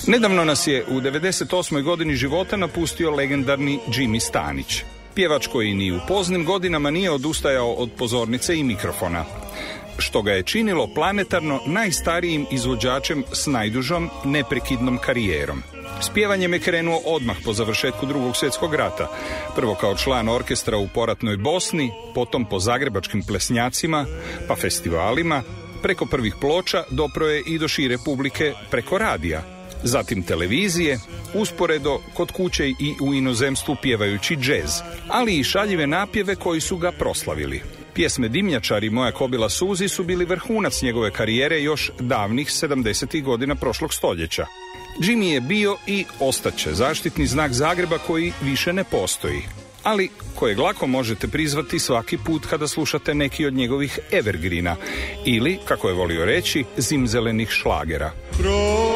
Nedavno nas je u 98. godini života napustio legendarni Jimmy Stanić. Pjevač koji ni u poznim godinama nije odustajao od pozornice i mikrofona, što ga je činilo planetarno najstarijim izvođačem s najdužom neprekidnom karijerom. S pjevanjem je krenuo odmah po završetku Drugog svjetskog rata, prvo kao član orkestra u poratnoj Bosni, potom po zagrebačkim plesnjacima, pa festivalima, preko prvih ploča dopro je i do šire publike preko radija, zatim televizije, usporedo kod kuće i u inozemstvu pjevajući džez, ali i šaljive napjeve koji su ga proslavili. Pjesme Dimnjačari, Moja kobila suzi su bili vrhunac njegove karijere još davnih 70. godina prošlog stoljeća. Jimmy je bio i ostaće zaštitni znak Zagreba koji više ne postoji, ali kojeg lako možete prizvati svaki put kada slušate neki od njegovih evergreena ili, kako je volio reći, zimzelenih šlagera.